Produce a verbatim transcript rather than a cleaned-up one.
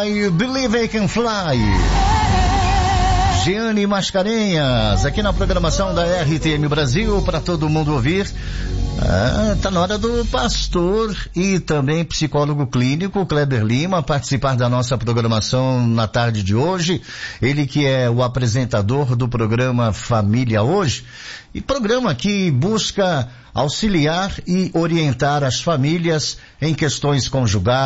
I Believe I Can Fly. Giane Mascarenhas, aqui na programação da R T M Brasil, para todo mundo ouvir. Ah, tá na hora do pastor e também psicólogo clínico Kleber Lima participar da nossa programação na tarde de hoje. Ele que é o apresentador do programa Família Hoje, e programa que busca auxiliar e orientar as famílias em questões conjugais,